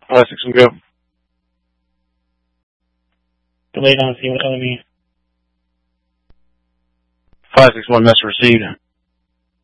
561 go. Delayed on scene with LME. 561 message received.